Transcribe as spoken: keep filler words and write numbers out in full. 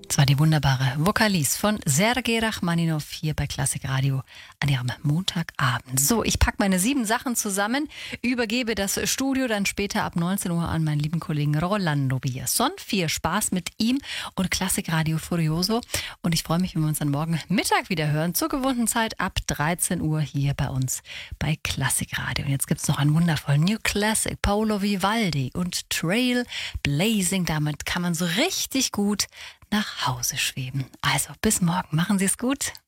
Das war die wunderbare Vokalise von Sergei Rachmaninov hier bei Klassik Radio an ihrem Montagabend. So, ich packe meine sieben Sachen zusammen, übergebe das Studio dann später ab neunzehn Uhr an meinen lieben Kollegen Rolando Biasson. Viel Spaß mit ihm und Klassik Radio Furioso. Und ich freue mich, wenn wir uns dann morgen Mittag wieder hören, zur gewohnten Zeit ab dreizehn Uhr hier bei uns bei Klassik Radio. Und jetzt gibt es noch einen wundervollen New Classic, Paolo Vivaldi und Trail Blazing. Damit kann man so richtig gut nach Hause schweben. Also bis morgen, machen Sie es gut.